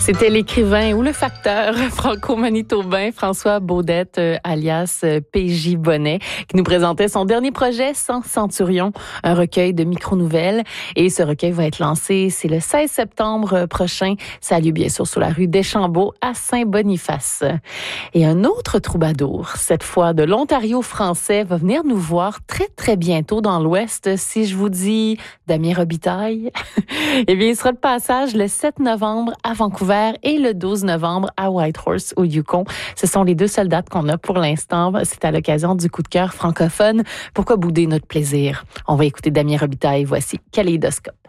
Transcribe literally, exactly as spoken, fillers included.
C'était l'écrivain ou le facteur franco-manitobain François Baudette, euh, alias euh, P J Bonnet, qui nous présentait son dernier projet, Cent Centurions, un recueil de micro-nouvelles. Et ce recueil va être lancé, c'est le seize septembre prochain. Ça a lieu bien sûr sur la rue Deschambault à Saint-Boniface. Et un autre troubadour, cette fois de l'Ontario français, va venir nous voir très très bientôt dans l'Ouest. Si je vous dis Damien Robitaille, eh bien il sera de passage le sept novembre à Vancouver et le douze novembre à Whitehorse au Yukon. Ce sont les deux seules dates qu'on a pour l'instant. C'est à l'occasion du coup de cœur francophone. Pourquoi bouder notre plaisir? On va écouter Damien Robitaille. Voici Kaléidoscope.